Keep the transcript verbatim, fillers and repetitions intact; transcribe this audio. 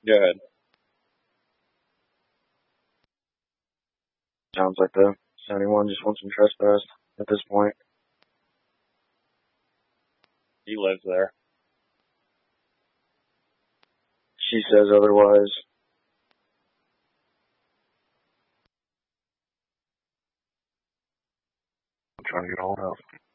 Go ahead. Sounds like the seventy-one just wants some trespass at this point. He lives there. She says otherwise. I'm trying to get hold of.